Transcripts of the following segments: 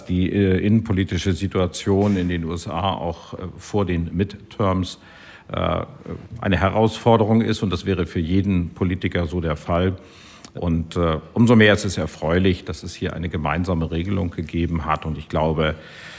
die innenpolitische Situation in den USA auch vor den Midterms eine Herausforderung ist. Und das wäre für jeden Politiker so der Fall. Und umso mehr ist es erfreulich, dass es hier eine gemeinsame Regelung gegeben hat. Und ich glaube,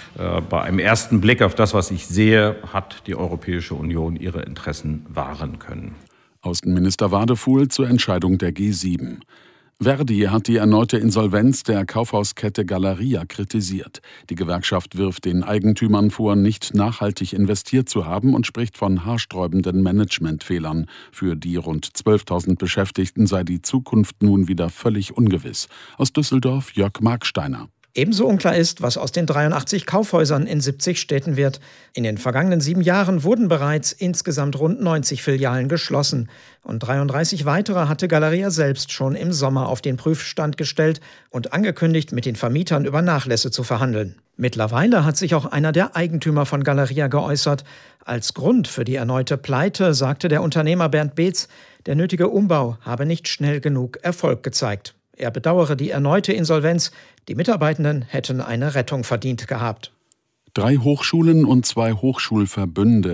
bei einem ersten Blick auf das, was ich sehe, hat die Europäische Union ihre Interessen wahren können. Außenminister Wadefuhl zur Entscheidung der G7. Verdi hat die erneute Insolvenz der Kaufhauskette Galeria kritisiert. Die Gewerkschaft wirft den Eigentümern vor, nicht nachhaltig investiert zu haben und spricht von haarsträubenden Managementfehlern. Für die rund 12.000 Beschäftigten sei die Zukunft nun wieder völlig ungewiss. Aus Düsseldorf Jörg Marksteiner. Ebenso unklar ist, was aus den 83 Kaufhäusern in 70 Städten wird. In den vergangenen 7 Jahren wurden bereits insgesamt rund 90 Filialen geschlossen. Und 33 weitere hatte Galeria selbst schon im Sommer auf den Prüfstand gestellt und angekündigt, mit den Vermietern über Nachlässe zu verhandeln. Mittlerweile hat sich auch einer der Eigentümer von Galeria geäußert. Als Grund für die erneute Pleite sagte der Unternehmer Bernd Beetz, der nötige Umbau habe nicht schnell genug Erfolg gezeigt. Er bedauere die erneute Insolvenz. Die Mitarbeitenden hätten eine Rettung verdient gehabt. 3 Hochschulen und 2 Hochschulverbünde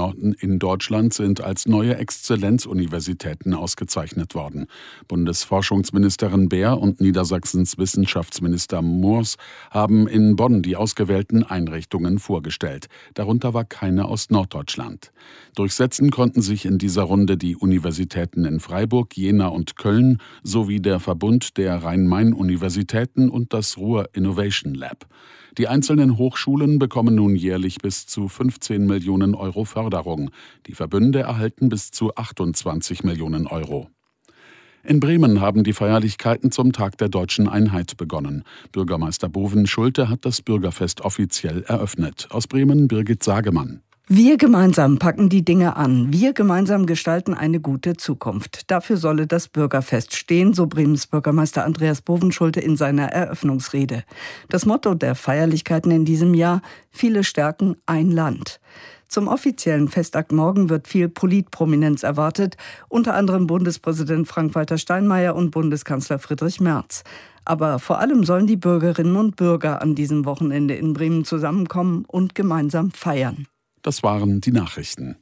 in Deutschland sind als neue Exzellenzuniversitäten ausgezeichnet worden. Bundesforschungsministerin Baer und Niedersachsens Wissenschaftsminister Moors haben in Bonn die ausgewählten Einrichtungen vorgestellt. Darunter war keine aus Norddeutschland. Durchsetzen konnten sich in dieser Runde die Universitäten in Freiburg, Jena und Köln sowie der Verbund der Rhein-Main-Universitäten und das Ruhr Innovation Lab. Die einzelnen Hochschulen bekommen nun jährlich bis zu 15 Millionen Euro Förderung. Die Verbünde erhalten bis zu 28 Millionen Euro. In Bremen haben die Feierlichkeiten zum Tag der Deutschen Einheit begonnen. Bürgermeister Boven Schulte hat das Bürgerfest offiziell eröffnet. Aus Bremen Birgit Sagemann. Wir gemeinsam packen die Dinge an. Wir gemeinsam gestalten eine gute Zukunft. Dafür solle das Bürgerfest stehen, so Bremens Bürgermeister Andreas Bovenschulte in seiner Eröffnungsrede. Das Motto der Feierlichkeiten in diesem Jahr: Viele stärken ein Land. Zum offiziellen Festakt morgen wird viel Politprominenz erwartet, unter anderem Bundespräsident Frank-Walter Steinmeier und Bundeskanzler Friedrich Merz. Aber vor allem sollen die Bürgerinnen und Bürger an diesem Wochenende in Bremen zusammenkommen und gemeinsam feiern. Das waren die Nachrichten.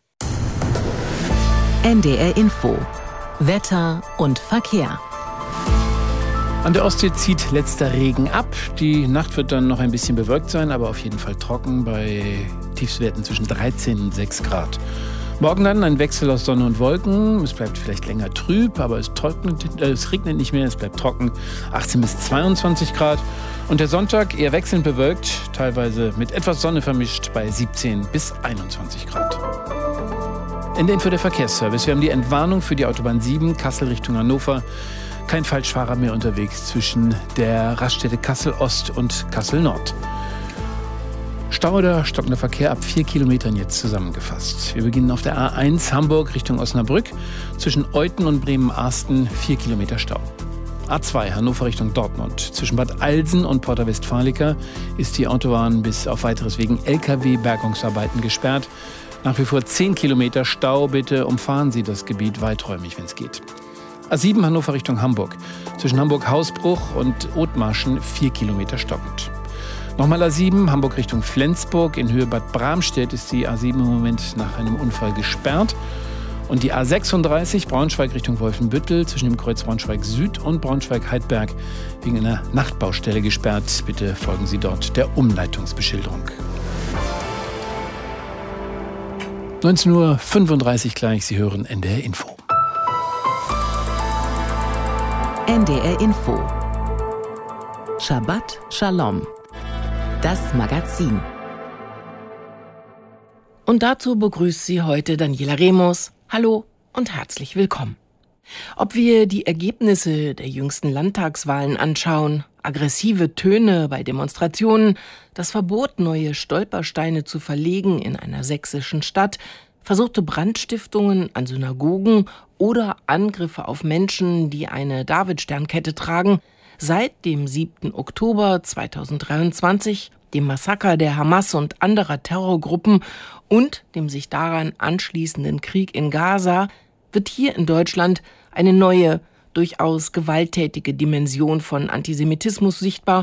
NDR Info. Wetter und Verkehr. An der Ostsee zieht letzter Regen ab. Die Nacht wird dann noch ein bisschen bewölkt sein, aber auf jeden Fall trocken bei Tiefstwerten zwischen 13 und 6 Grad. Morgen dann ein Wechsel aus Sonne und Wolken. Es bleibt vielleicht länger trüb, aber es regnet nicht mehr, es bleibt trocken. 18 bis 22 Grad. Und der Sonntag eher wechselnd bewölkt, teilweise mit etwas Sonne vermischt bei 17 bis 21 Grad. Ende Info der Verkehrsservice. Wir haben die Entwarnung für die Autobahn 7 Kassel Richtung Hannover. Kein Falschfahrer mehr unterwegs zwischen der Raststätte Kassel Ost und Kassel Nord. Stau oder stockender Verkehr ab 4 Kilometern jetzt zusammengefasst. Wir beginnen auf der A1 Hamburg Richtung Osnabrück. Zwischen Euthen und Bremen-Arsten 4 Kilometer Stau. A2 Hannover Richtung Dortmund. Zwischen Bad Alsen und Porta Westfalica ist die Autobahn bis auf weiteres wegen LKW-Bergungsarbeiten gesperrt. Nach wie vor 10 Kilometer Stau. Bitte umfahren Sie das Gebiet weiträumig, wenn es geht. A7 Hannover Richtung Hamburg. Zwischen Hamburg-Hausbruch und Othmarschen 4 Kilometer stockend. Nochmal A7 Hamburg Richtung Flensburg. In Höhe Bad Bramstedt ist die A7 im Moment nach einem Unfall gesperrt. Und die A36 Braunschweig Richtung Wolfenbüttel zwischen dem Kreuz Braunschweig Süd und Braunschweig-Heidberg wegen einer Nachtbaustelle gesperrt. Bitte folgen Sie dort der Umleitungsbeschilderung. 19:35 Uhr gleich, Sie hören NDR Info. NDR Info. Shabbat Shalom. Das Magazin. Und dazu begrüßt Sie heute Daniela Remus. Hallo und herzlich willkommen. Ob wir die Ergebnisse der jüngsten Landtagswahlen anschauen, aggressive Töne bei Demonstrationen, das Verbot, neue Stolpersteine zu verlegen in einer sächsischen Stadt, versuchte Brandstiftungen an Synagogen oder Angriffe auf Menschen, die eine Davidsternkette tragen, seit dem 7. Oktober 2023, dem Massaker der Hamas und anderer Terrorgruppen und dem sich daran anschließenden Krieg in Gaza, wird hier in Deutschland eine neue, durchaus gewalttätige Dimension von Antisemitismus sichtbar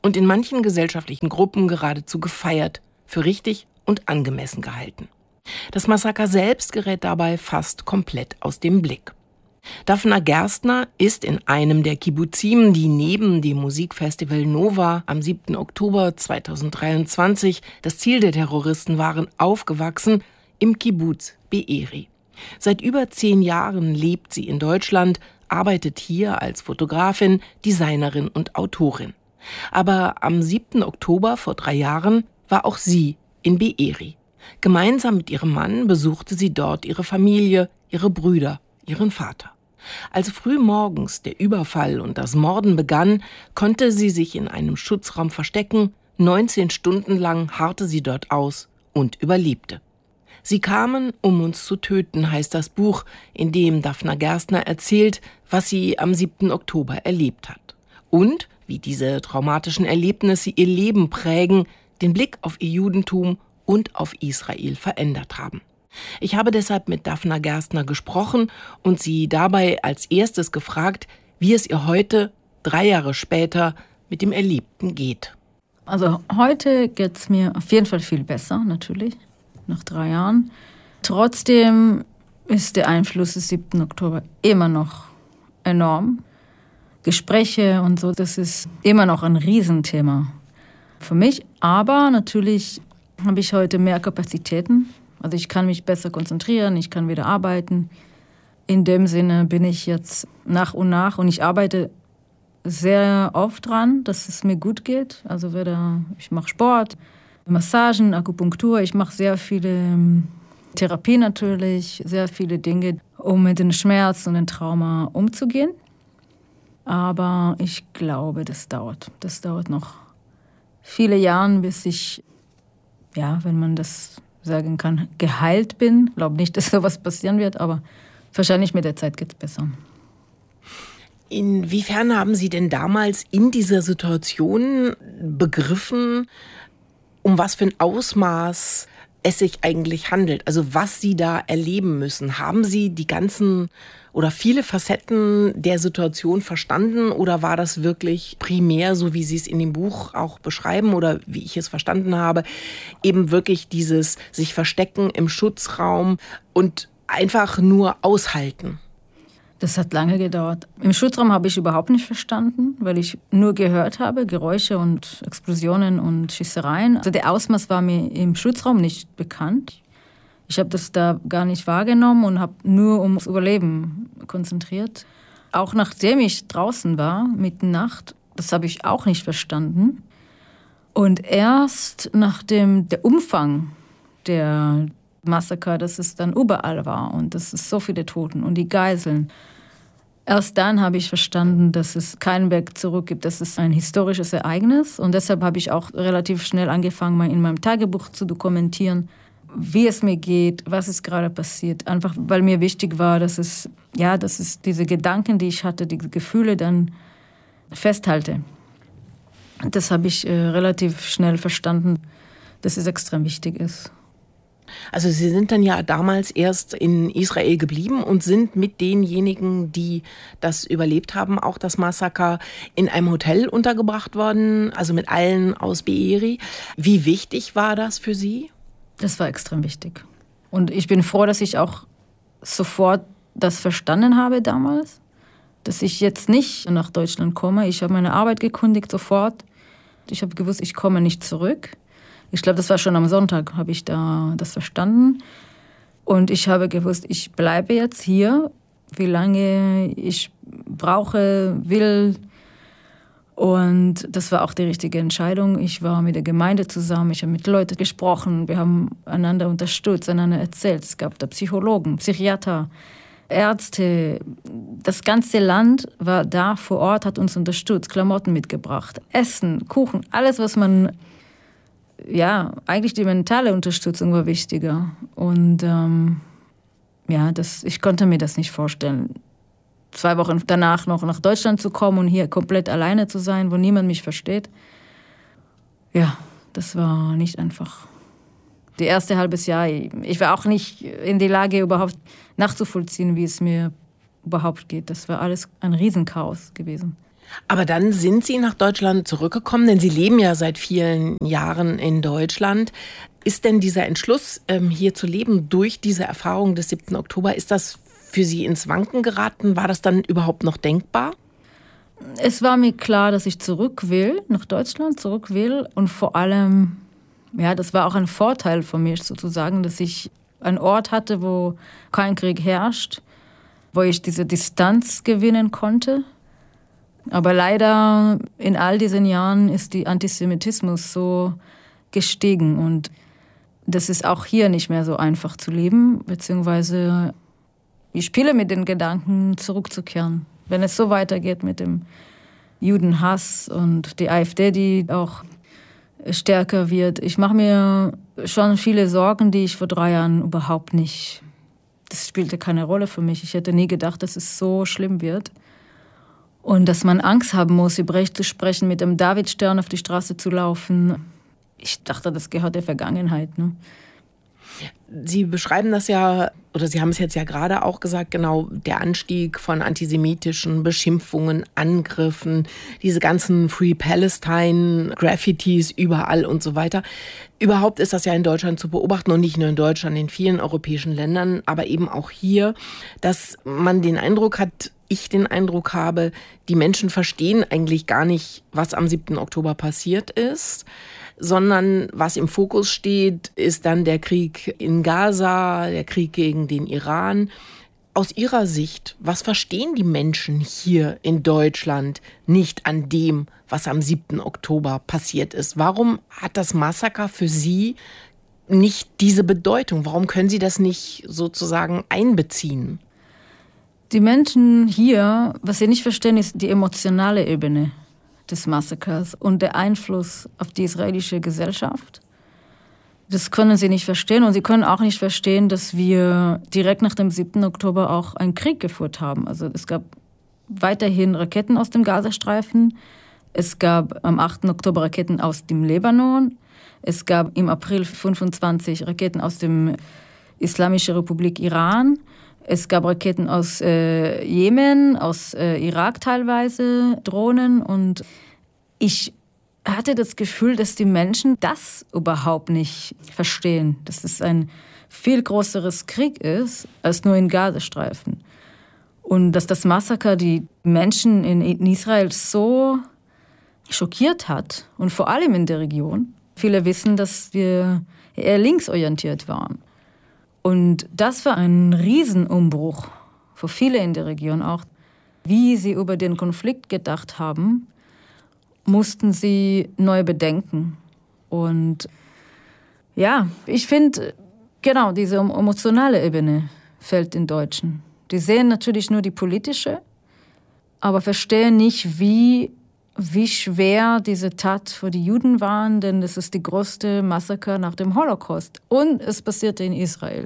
und in manchen gesellschaftlichen Gruppen geradezu gefeiert, für richtig und angemessen gehalten. Das Massaker selbst gerät dabei fast komplett aus dem Blick. Daphna Gerstner ist in einem der Kibbuzim, die neben dem Musikfestival Nova am 7. Oktober 2023 das Ziel der Terroristen waren, aufgewachsen, im Kibbuz Be'eri. Seit über 10 Jahren lebt sie in Deutschland, arbeitet hier als Fotografin, Designerin und Autorin. Aber am 7. Oktober vor 3 Jahren war auch sie in Be'eri. Gemeinsam mit ihrem Mann besuchte sie dort ihre Familie, ihre Brüder, ihren Vater. Als frühmorgens der Überfall und das Morden begann, konnte sie sich in einem Schutzraum verstecken. 19 Stunden lang harrte sie dort aus und überlebte. Sie kamen, um uns zu töten, heißt das Buch, in dem Daphna Gerstner erzählt, was sie am 7. Oktober erlebt hat. Und wie diese traumatischen Erlebnisse ihr Leben prägen, den Blick auf ihr Judentum und auf Israel verändert haben. Ich habe deshalb mit Daphna Gerstner gesprochen und sie dabei als erstes gefragt, wie es ihr heute, 3 Jahre später, mit dem Erlebten geht. Also heute geht es mir auf jeden Fall viel besser, natürlich, nach 3 Jahren. Trotzdem ist der Einfluss des 7. Oktober immer noch enorm. Gespräche und so, das ist immer noch ein Riesenthema für mich. Aber natürlich habe ich heute mehr Kapazitäten. Also ich kann mich besser konzentrieren, ich kann wieder arbeiten. In dem Sinne bin ich jetzt nach und ich arbeite sehr oft dran, dass es mir gut geht. Also ich mache Sport, Massagen, Akupunktur, ich mache sehr viele Therapie natürlich, sehr viele Dinge, um mit dem Schmerz und dem Trauma umzugehen. Aber ich glaube, das dauert. Das dauert noch viele Jahre, bis ich, wenn man das sagen kann, geheilt bin. Ich glaube nicht, dass sowas passieren wird, aber wahrscheinlich mit der Zeit geht es besser. Inwiefern haben Sie denn damals in dieser Situation begriffen, um was für ein Ausmaß es sich eigentlich handelt? Also was Sie da erleben müssen? Haben Sie die ganzen oder viele Facetten der Situation verstanden oder war das wirklich primär, so wie Sie es in dem Buch auch beschreiben oder wie ich es verstanden habe, eben wirklich dieses sich verstecken im Schutzraum und einfach nur aushalten? Das hat lange gedauert. Im Schutzraum habe ich überhaupt nicht verstanden, weil ich nur gehört habe, Geräusche und Explosionen und Schießereien. Also der Ausmaß war mir im Schutzraum nicht bekannt. Ich habe das da gar nicht wahrgenommen und habe nur ums Überleben konzentriert. Auch nachdem ich draußen war, mitten Nacht, das habe ich auch nicht verstanden. Und erst nachdem der Umfang der Massaker, dass es dann überall war und dass es so viele Toten und die Geiseln. Erst dann habe ich verstanden, dass es keinen Weg zurück gibt. Das ist ein historisches Ereignis und deshalb habe ich auch relativ schnell angefangen, mal in meinem Tagebuch zu dokumentieren, wie es mir geht, was ist gerade passiert. Einfach, weil mir wichtig war, dass es diese Gedanken, die ich hatte, die Gefühle dann festhalte. Das habe ich relativ schnell verstanden, dass es extrem wichtig ist. Also Sie sind dann ja damals erst in Israel geblieben und sind mit denjenigen, die das überlebt haben, auch das Massaker, in einem Hotel untergebracht worden, also mit allen aus Be'eri. Wie wichtig war das für Sie? Das war extrem wichtig. Und ich bin froh, dass ich auch sofort das verstanden habe damals, dass ich jetzt nicht nach Deutschland komme. Ich habe meine Arbeit gekündigt sofort. Ich habe gewusst, ich komme nicht zurück. Ich glaube, das war schon am Sonntag, habe ich da das verstanden. Und ich habe gewusst, ich bleibe jetzt hier, wie lange ich will. Und das war auch die richtige Entscheidung. Ich war mit der Gemeinde zusammen, ich habe mit Leuten gesprochen, wir haben einander unterstützt, einander erzählt. Es gab da Psychologen, Psychiater, Ärzte. Das ganze Land war da vor Ort, hat uns unterstützt, Klamotten mitgebracht, Essen, Kuchen, alles, was man... Ja, eigentlich die mentale Unterstützung war wichtiger. Und ich konnte mir das nicht vorstellen. 2 Wochen danach noch nach Deutschland zu kommen und hier komplett alleine zu sein, wo niemand mich versteht. Ja, das war nicht einfach. Die erste halbes Jahr, ich war auch nicht in der Lage, überhaupt nachzuvollziehen, wie es mir überhaupt geht. Das war alles ein Riesenchaos gewesen. Aber dann sind Sie nach Deutschland zurückgekommen, denn Sie leben ja seit vielen Jahren in Deutschland. Ist denn dieser Entschluss, hier zu leben durch diese Erfahrung des 7. Oktober, ist das für Sie ins Wanken geraten? War das dann überhaupt noch denkbar? Es war mir klar, dass ich nach Deutschland zurück will. Und vor allem, ja, das war auch ein Vorteil von mir sozusagen, dass ich einen Ort hatte, wo kein Krieg herrscht, wo ich diese Distanz gewinnen konnte. Aber leider in all diesen Jahren ist der Antisemitismus so gestiegen und das ist auch hier nicht mehr so einfach zu leben, beziehungsweise ich spiele mit den Gedanken, zurückzukehren. Wenn es so weitergeht mit dem Judenhass und die AfD, die auch stärker wird. Ich mache mir schon viele Sorgen, die ich vor 3 Jahren überhaupt nicht. Das spielte keine Rolle für mich. Ich hätte nie gedacht, dass es so schlimm wird. Und dass man Angst haben muss, über Recht zu sprechen, mit dem Davidstern auf die Straße zu laufen. Ich dachte, das gehört der Vergangenheit, ne? Sie beschreiben das ja, oder Sie haben es jetzt ja gerade auch gesagt, genau, der Anstieg von antisemitischen Beschimpfungen, Angriffen, diese ganzen Free Palestine, Graffitis überall und so weiter. Überhaupt ist das ja in Deutschland zu beobachten und nicht nur in Deutschland, in vielen europäischen Ländern, aber eben auch hier, dass man den Eindruck hat, ich den Eindruck habe, die Menschen verstehen eigentlich gar nicht, was am 7. Oktober passiert ist, sondern was im Fokus steht, ist dann der Krieg in Gaza, der Krieg gegen den Iran. Aus Ihrer Sicht, was verstehen die Menschen hier in Deutschland nicht an dem, was am 7. Oktober passiert ist? Warum hat das Massaker für Sie nicht diese Bedeutung? Warum können Sie das nicht sozusagen einbeziehen? Die Menschen hier, was sie nicht verstehen, ist die emotionale Ebene des Massakers und der Einfluss auf die israelische Gesellschaft. Das können sie nicht verstehen und sie können auch nicht verstehen, dass wir direkt nach dem 7. Oktober auch einen Krieg geführt haben. Also es gab weiterhin Raketen aus dem Gazastreifen, es gab am 8. Oktober Raketen aus dem Libanon, es gab im April 25 Raketen aus der Islamischen Republik Iran, es gab Raketen aus Jemen, aus Irak teilweise, Drohnen. Und ich hatte das Gefühl, dass die Menschen das überhaupt nicht verstehen. Dass es ein viel größeres Krieg ist, als nur in Gazastreifen. Und dass das Massaker die Menschen in Israel so schockiert hat. Und vor allem in der Region. Viele wissen, dass wir eher linksorientiert waren. Und das war ein Riesenumbruch für viele in der Region auch. Wie sie über den Konflikt gedacht haben, mussten sie neu bedenken. Und ja, ich finde, genau, diese emotionale Ebene fehlt den Deutschen. Die sehen natürlich nur die politische, aber verstehen nicht, wie schwer diese Tat für die Juden war, denn das ist die größte Massaker nach dem Holocaust. Und es passierte in Israel.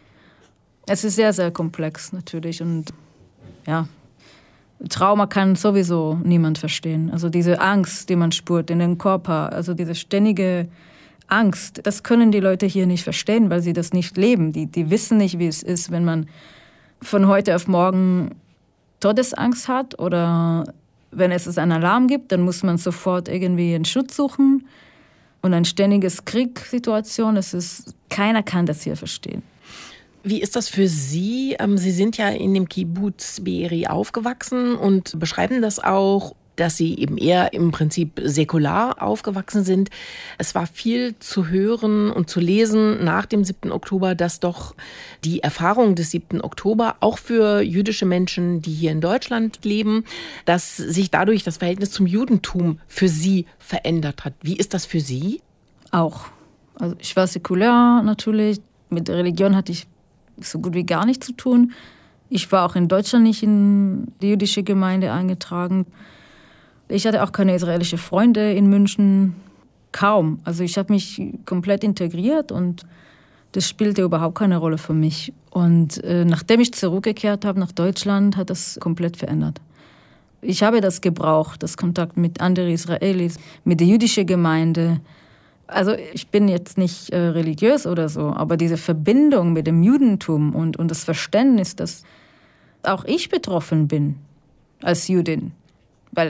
Es ist sehr, sehr komplex natürlich. Und ja, Trauma kann sowieso niemand verstehen. Also diese Angst, die man spürt in den Körper, also diese ständige Angst, das können die Leute hier nicht verstehen, weil sie das nicht leben. Die wissen nicht, wie es ist, wenn man von heute auf morgen Todesangst hat oder wenn es einen Alarm gibt, dann muss man sofort irgendwie einen Schutz suchen. Und eine ständige Kriegssituation, keiner kann das hier verstehen. Wie ist das für Sie? Sie sind ja in dem Kibbuz Be'eri aufgewachsen und beschreiben das auch, dass Sie eben eher im Prinzip säkular aufgewachsen sind. Es war viel zu hören und zu lesen nach dem 7. Oktober, dass doch die Erfahrung des 7. Oktober auch für jüdische Menschen, die hier in Deutschland leben, dass sich dadurch das Verhältnis zum Judentum für Sie verändert hat. Wie ist das für Sie? Auch. Also ich war säkular natürlich. Mit der Religion hatte ich so gut wie gar nichts zu tun. Ich war auch in Deutschland nicht in die jüdische Gemeinde eingetragen. Ich hatte auch keine israelischen Freunde in München, kaum. Also ich habe mich komplett integriert und das spielte überhaupt keine Rolle für mich. Und nachdem ich zurückgekehrt habe nach Deutschland, hat das komplett verändert. Ich habe das gebraucht, das Kontakt mit anderen Israelis, mit der jüdischen Gemeinde. Also ich bin jetzt nicht religiös oder so, aber diese Verbindung mit dem Judentum und das Verständnis, dass auch ich betroffen bin als Jüdin. Weil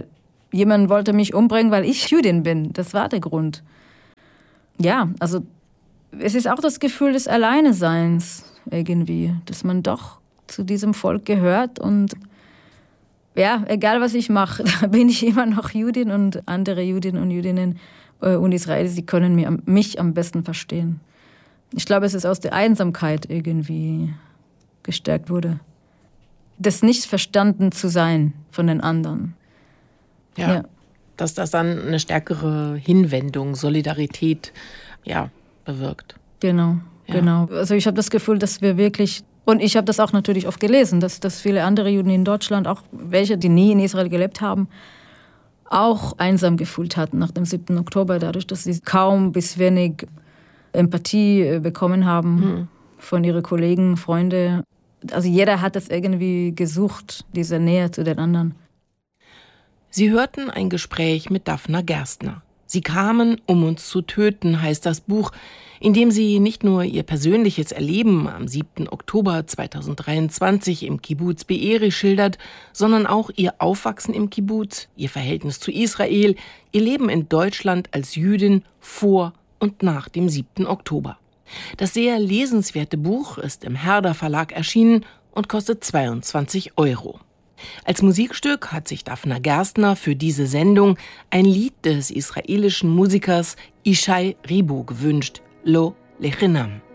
Jemand wollte mich umbringen, weil ich Jüdin bin. Das war der Grund. Ja, also es ist auch das Gefühl des Alleineseins irgendwie, dass man doch zu diesem Volk gehört und ja, egal was ich mache, da bin ich immer noch Jüdin und andere Jüdinnen und Jüdinnen und Israelis, die können mich am besten verstehen. Ich glaube, es ist aus der Einsamkeit irgendwie gestärkt wurde. Das nicht verstanden zu sein von den anderen. Ja, dass das dann eine stärkere Hinwendung, Solidarität bewirkt. Genau. Also ich habe das Gefühl, dass wir wirklich, und ich habe das auch natürlich oft gelesen, dass viele andere Juden in Deutschland, auch welche, die nie in Israel gelebt haben, auch einsam gefühlt hatten nach dem 7. Oktober, dadurch, dass sie kaum bis wenig Empathie bekommen haben von ihren Kollegen, Freunden. Also jeder hat das irgendwie gesucht, diese Nähe zu den anderen. Sie hörten ein Gespräch mit Daphna Gerstner. Sie kamen, um uns zu töten, heißt das Buch, in dem sie nicht nur ihr persönliches Erleben am 7. Oktober 2023 im Kibbuz Be'eri schildert, sondern auch ihr Aufwachsen im Kibbuz, ihr Verhältnis zu Israel, ihr Leben in Deutschland als Jüdin vor und nach dem 7. Oktober. Das sehr lesenswerte Buch ist im Herder Verlag erschienen und kostet 22 €. Als Musikstück hat sich Daphna Gerstner für diese Sendung ein Lied des israelischen Musikers Ishai Ribo gewünscht, Lo Lechinam.